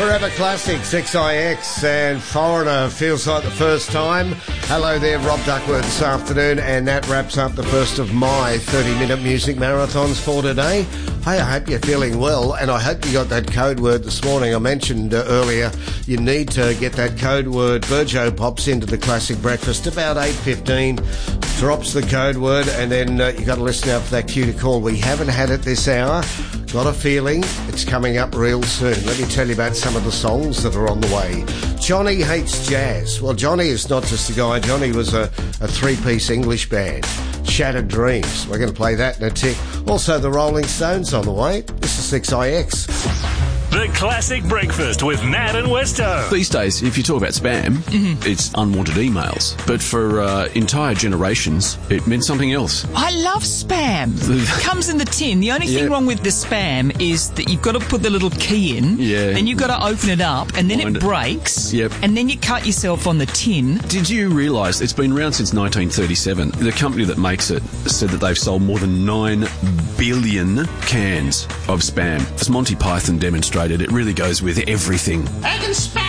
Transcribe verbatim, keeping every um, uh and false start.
Forever Classics, X I X and Foreigner, feels like the first time. Hello there, Rob Duckworth this afternoon, and that wraps up the first of my thirty-minute music marathons for today. Hey, I hope you're feeling well, and I hope you got that code word this morning. I mentioned uh, earlier you need to get that code word. Virgo pops into the Classic Breakfast about eight fifteen, drops the code word, and then uh, you got to listen out for that cue to call. We haven't had it this hour. Got a feeling it's coming up real soon. Let me tell you about some of the songs that are on the way. Johnny Hates Jazz. Well, Johnny is not just a guy. Johnny was a, a three-piece English band. Shattered Dreams. We're going to play that in a tick. Also, the Rolling Stones on the way. This is X I X. The Classic Breakfast with Nat and Westo. These days, if you talk about spam, mm-hmm. it's unwanted emails. But for uh, entire generations, it meant something else. I love spam. Comes in the tin. The only thing Yep. wrong with the spam is that you've got to put the little key in, Yeah. then you've got to open it up, and then Wind it it. breaks, Yep. and then you cut yourself on the tin. Did you realise it's been around since nineteen thirty-seven? The company that makes it said that they've sold more than nine billion cans of spam. As Monty Python demonstrated, it really goes with everything. I can spam